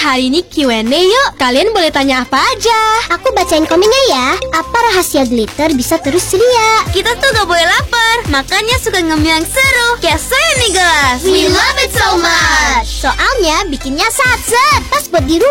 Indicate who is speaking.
Speaker 1: hari ini Q&A yuk. Kalian boleh tanya apa aja.
Speaker 2: Aku bacain komennya ya. Apa rahasia glitter bisa terus ceria?
Speaker 1: Kita tuh gak boleh lapar, makanya suka ngemil yang seru. Kayak saya nih gelas.
Speaker 2: We love it so much. Soalnya bikinnya satset, pas buat di rumah.